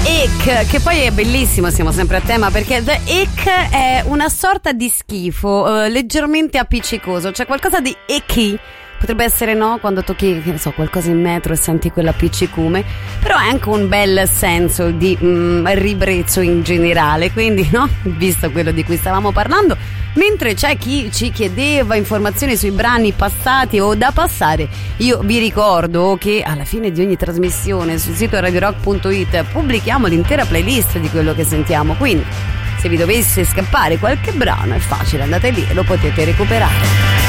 Ick, che poi è bellissimo, siamo sempre a tema, perché The Ick è una sorta di schifo leggermente appiccicoso, c'è qualcosa di icky. Potrebbe essere, no, quando tocchi, che ne so, qualcosa in metro e senti quell'appiccicume, però è anche un bel senso di ribrezzo in generale, quindi, no, visto quello di cui stavamo parlando. Mentre c'è chi ci chiedeva informazioni sui brani passati o da passare, io vi ricordo che alla fine di ogni trasmissione sul sito radiorock.it pubblichiamo l'intera playlist di quello che sentiamo, quindi se vi dovesse scappare qualche brano è facile, andate lì e lo potete recuperare.